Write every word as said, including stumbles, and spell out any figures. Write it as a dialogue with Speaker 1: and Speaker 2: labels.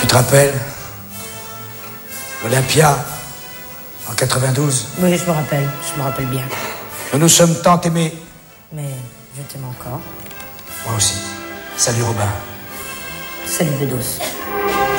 Speaker 1: Tu te rappelles Olympia, en quatre-vingt-douze.
Speaker 2: Oui, je me rappelle, je me rappelle bien.
Speaker 1: Nous nous sommes tant aimés.
Speaker 2: Mais je t'aime encore.
Speaker 1: Moi aussi. Salut Robin.
Speaker 2: Salut Bedos.